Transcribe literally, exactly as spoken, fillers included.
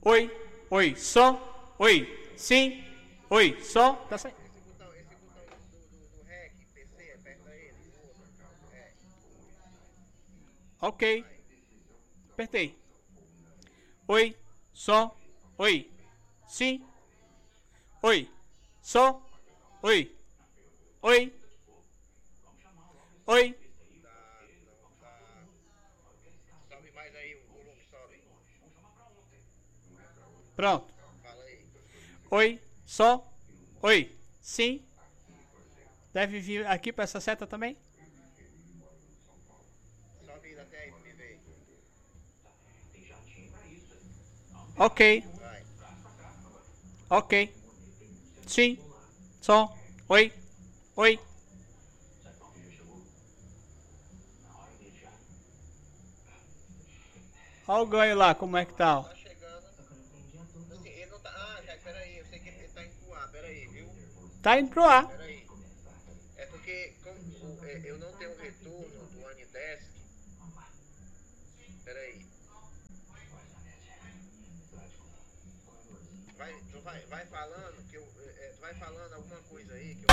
Oi, oi, som, oi, sim, oi, som, tá saindo. Esse botão, esse botão do, do, do REC, P C, aperta ele. O outro. É, Ok, vai. apertei. Oi, som, oi, sim, oi, som, oi, oi, oi. Tá, não, tá. Sobe mais aí, o volume sobe. Pronto. Fala aí. Oi, som, oi, sim. Deve vir aqui para essa seta também? Sobe até aí pra me ver. Ok, Vai. ok, sim, som, oi, oi. Olha o ganho lá, como é que tá, ó. Tá chegando. Assim, ele não tá. Ah, já, pera aí. Eu sei que ele tá indo pro ar, pera aí, viu? Tá indo pro ar. Pera aí. É porque como, o- é, eu não tenho retorno do Anidesk. Pera aí. Vai, tu vai, vai falando que eu, é, tu vai falando alguma coisa aí que eu